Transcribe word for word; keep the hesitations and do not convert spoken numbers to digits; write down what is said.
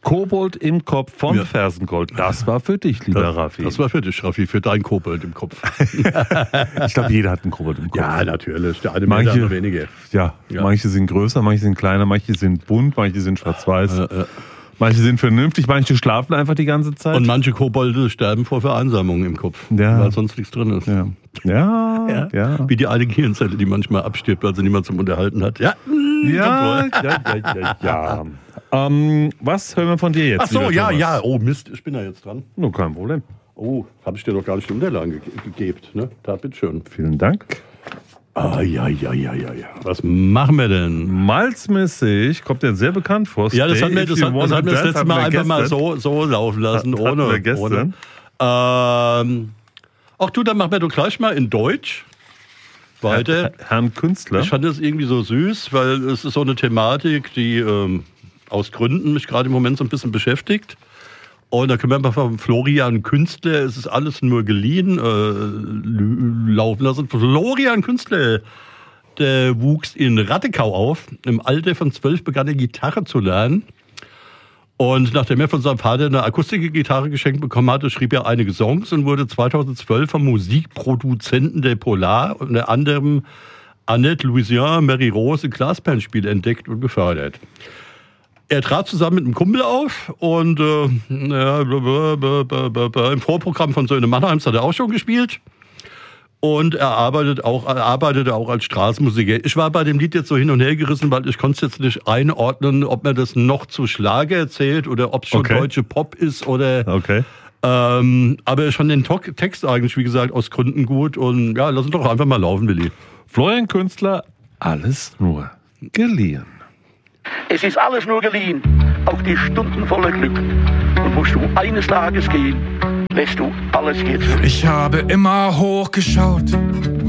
Kobold im Kopf von ja. Fersengold. Das war für dich, lieber das, Raffi. Das war für dich, Raffi, für dein Kobold im Kopf. Ich glaube, jeder hat einen Kobold im Kopf. Ja, natürlich. Der eine manche, mehr, der wenige. Ja, ja, manche sind größer, manche sind kleiner, manche sind bunt, manche sind schwarz-weiß. Äh, äh. Manche sind vernünftig, manche schlafen einfach die ganze Zeit. Und manche Kobolde sterben vor Vereinsamung im Kopf, ja. weil sonst nichts drin ist. Ja. Ja, ja. ja. Wie die eine Gehirnzelle, die manchmal abstirbt, weil sie niemand zum Unterhalten hat. Ja, ja, ja, ja, ja. ja. ähm, was hören wir von dir jetzt? Ach so, wieder, ja, Thomas? ja. Oh Mist, ich bin da jetzt dran. No, kein Problem. Oh, habe ich dir doch gar nicht die Unterlagen ge- gegeben. Ne? Da, bitteschön. Vielen Dank. Ah, ja, ja, ja, ja, ja. Was machen wir denn? Malzmäßig kommt dir sehr bekannt vor. Ja, das hatten wir das, hat, das, hat wir das letzte Mal einfach mal so, so laufen lassen. Hat, ohne, wir gestern. ohne. Ähm, ach du, dann machen wir doch gleich mal in Deutsch weiter. Herrn Künstler. Ich fand das irgendwie so süß, weil es ist so eine Thematik, die ähm, aus Gründen mich gerade im Moment so ein bisschen beschäftigt. Und da können wir einfach von Florian Künstler, es ist alles nur geliehen, äh, laufen lassen. Florian Künstler, der wuchs in Rattekau auf. Im Alter von zwölf begann er Gitarre zu lernen. Und nachdem er von seinem Vater eine Akustikgitarre geschenkt bekommen hatte, schrieb er einige Songs und wurde zweitausendzwölf vom Musikproduzenten der Polar, unter anderem Annette Louisian, Mary Rose, im Glasperlenspiel entdeckt und gefördert. Er trat zusammen mit einem Kumpel auf und äh, ja, im Vorprogramm von Söhne Mannheims hat er auch schon gespielt. Und er arbeitet auch, er arbeitete auch als Straßenmusiker. Ich war bei dem Lied jetzt so hin und her gerissen, weil ich konnte es jetzt nicht einordnen, ob man das noch zu Schlager erzählt oder ob es schon okay. deutsche Pop ist oder. Okay. Ähm, aber ich fand den Text eigentlich, wie gesagt, aus Gründen gut. Und ja, lass uns doch einfach mal laufen, Willi. Florian Künstler, alles nur geliehen. Es ist alles nur geliehen, auch die Stunden voller Glück. Und musst du eines Tages gehen, lässt du alles hier zurück. Ich habe immer hochgeschaut